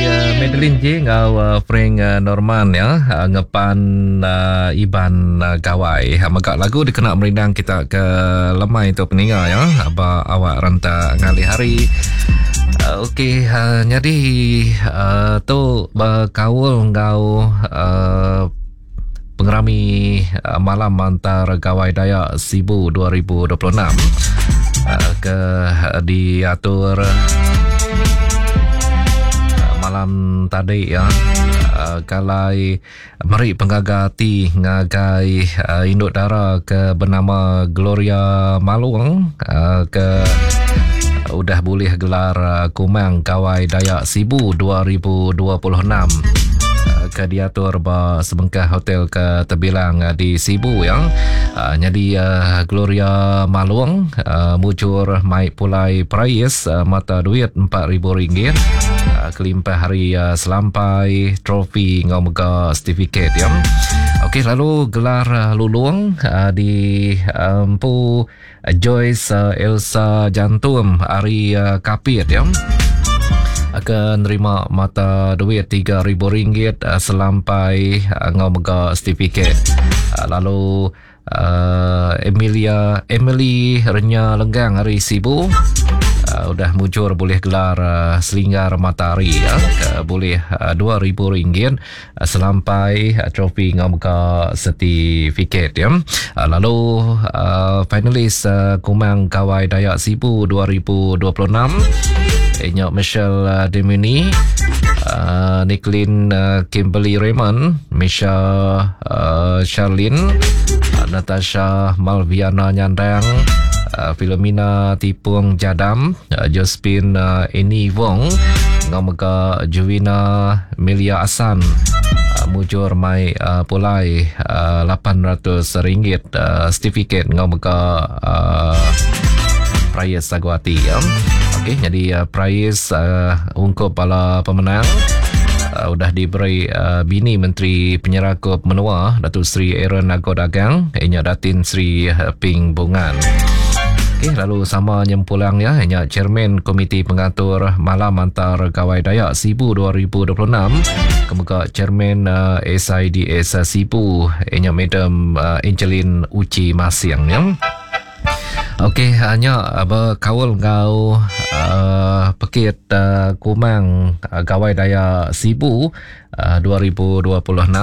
Madeline J ngau Frank Norman ya ngepan Iban Gawai magak lagu dikena merindang kita ke lemai tu peninga ya aba awak ranta ngali hari. Okey, jadi tu berkawul ngau pengerami malam antar Gawai Dayak Sibu 2026 ke diatur malam tadi ya kalai meri penggagati ngagai induk dara ke bernama Gloria Maluang ke udah boleh gelar kumang Gawai Dayak Sibu 2026 ke diatur ba sebengkah hotel ke terbilang di Sibu yang jadi Gloria Maluang mujur mai pulai price mata duit RM4,000 kelimpah hari selampai trofi ngomga sertifikat ya. Okey, lalu gelar luluang di Empu Joyce Elsa Jantum hari Kapit ya akan nerima mata duit RM3,000 selampai ngomga sertifikat. Lalu Emily Renya Lenggang hari Sibu udah mujur boleh gelar selinggar matahari ya, boleh RM2,000 selampai trofi ngomga sertifikat ya. Lalu finalis kumang Gawai Dayak Sibu 2026 Inyok Michelle Demini, Nicolin Kimberly Raymond, Misha Charlene, Natasha Malviana Nyandang, Philomena Tipung Jadam, Josephine Eni Wong, ngomga Juwina Milia Asan, mujur mai pulai RM800 sertifikat ngomga prize Sagwati ya. Okey, jadi prize untuk para pemenang sudah diberi bini Menteri Penyerakup Menua Datuk Seri Aaron Nagodagang, ianya Datin Seri Ping Bungan. Okey, lalu sama nyempulang ya, ianya Chairman Komiti Pengatur Malam Antar Gawai Dayak Sibu 2026, kemudian Chairman SIDS Sibu, ianya Madam Angeline Uci Masiang ya. Okey, hanya berkawal ngau pekit kumang Gawai Dayak Sibu 2026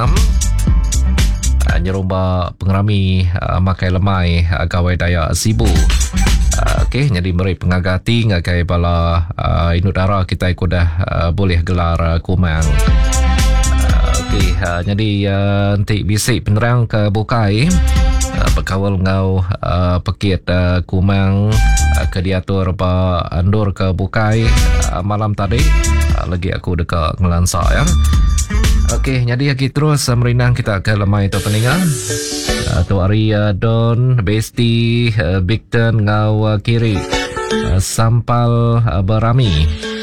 nyerumba pengerami makai lemai Gawai Dayak Sibu. Okey, jadi meri pengagati ngakai bala induk dara kita ikudah boleh gelar kumang. Okey, jadi nanti bisik penerang ke bukai berkawal ngau pekit kumang ke diatur ba andur ke bukai malam tadi lagi aku dekat ngelansa ya. Okey, jadi lagi terus merinang kita ke lemai tu peningan tu hari Don Besti Bigton ngau kiri Sampal Berami